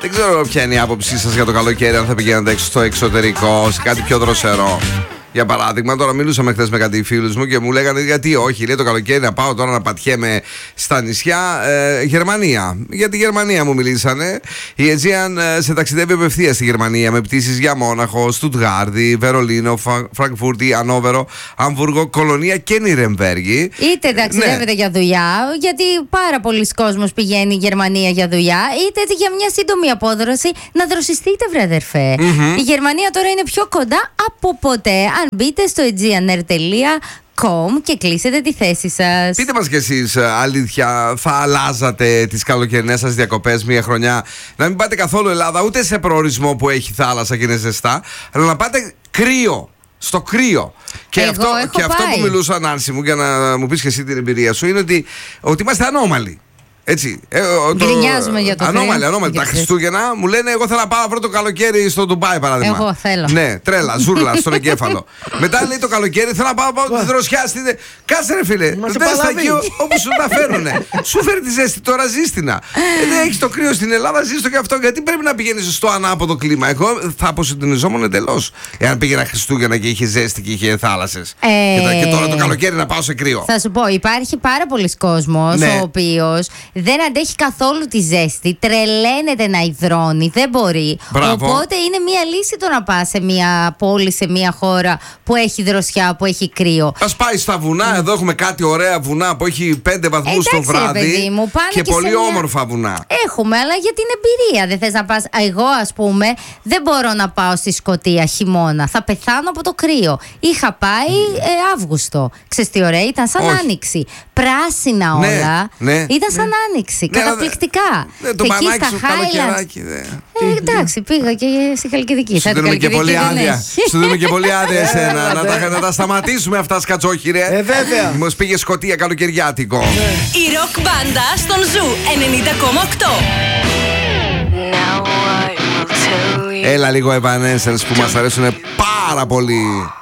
Δεν ξέρω ποια είναι η άποψή σας για το καλοκαίρι, αν θα πηγαίνετε έξω στο εξωτερικό, σε κάτι πιο δροσερό. Για παράδειγμα, τώρα μιλούσαμε χθες με κάτι φίλους μου και μου λέγανε γιατί όχι, λέει το καλοκαίρι να πάω τώρα να πατιέμαι στα νησιά. Γερμανία. Για τη Γερμανία μου μιλήσανε. Η Aegean σε ταξιδεύει απευθείας στη Γερμανία με πτήσεις για Μόναχο, Στουτγάρδη, Βερολίνο, Φραγκφούρτη, Ανόβερο, Αμβούργο, Κολονία και Νιρεμβέργη. Είτε ταξιδεύετε για δουλειά, γιατί πάρα πολλοί κόσμος πηγαίνει Γερμανία για δουλειά, είτε για μια σύντομη απόδροση να δροσιστείτε, βρε αδερφέ. Η Γερμανία τώρα είναι πιο κοντά από ποτέ. Αν μπείτε στο aegeanair.com και κλείσετε τη θέση σας. Πείτε μας κι εσείς, αλήθεια, θα αλλάζατε τις καλοκαιρινές σας διακοπές μια χρονιά να μην πάτε καθόλου Ελλάδα, ούτε σε προορισμό που έχει θάλασσα και είναι ζεστά, αλλά να πάτε κρύο, στο κρύο. Και αυτό που μιλούσα, Νάνση μου, για να μου πεις και εσύ την εμπειρία σου, είναι ότι είμαστε ανώμαλοι. Έτσι. Γκρινιάζουμε για το ανώμαλοι. Τα Χριστούγεννα μου λένε: εγώ θέλω να πάω αυτό το καλοκαίρι στο Ντουμπάι, παράδειγμα. Εγώ θέλω. Ναι, τρέλα, ζούρλα στον εγκέφαλο. Μετά λέει το καλοκαίρι: θέλω να πάω τη δροσιά. Κάτσε ρε φίλε. Δεν στα εκεί όπου σου τα φέρουνε. Σου φέρει τη ζέστη, τώρα ζήστηνα. Δεν έχει το κρύο στην Ελλάδα, ζήστο και αυτό. Γιατί πρέπει να πηγαίνει στο ανάποδο κλίμα. Εγώ θα αποσυντονιζόμουν εντελώς. Εάν πήγαινα Χριστούγεννα και είχε ζέστη και είχε θάλασσες. Και τώρα το καλοκαίρι να πάω σε κρύο. Θα σου πω, υπάρχει πάρα πολλοί κόσμος ο οποίος δεν αντέχει καθόλου τη ζέστη, τρελαίνεται να υδρώνει, δεν μπορεί. Μπράβο. Οπότε είναι μια λύση το να πας σε μια πόλη, σε μια χώρα που έχει δροσιά, που έχει κρύο. Ας πάει στα βουνά, εδώ έχουμε κάτι ωραία βουνά που έχει 5 βαθμούς το βράδυ και πολύ όμορφα βουνά. Έχουμε, αλλά για την εμπειρία δεν θες να πας. Εγώ ας πούμε δεν μπορώ να πάω στη Σκωτία χειμώνα, θα πεθάνω από το κρύο. Είχα πάει Αύγουστο, ξέρεις τι ωραία, ήταν σαν άνοιξη. Πράσινα όλα, ήταν σαν άνοιξη, καταπληκτικά. Το μπανάκι σου, καλοκαιράκι. Εντάξει, πήγα και στη Χαλκιδική. Σου δίνουμε και πολύ άδεια. Σου δίνουμε και πολύ άδεια εσένα. Να τα σταματήσουμε αυτά, σκατσόχυρε. Βέβαια. Μας πήγε Σκωτία καλοκαιριάτικο. Η ροκ μπάντα στον Ζου 90,8. Έλα λίγο Evanescence που μας αρέσουν πάρα πολύ.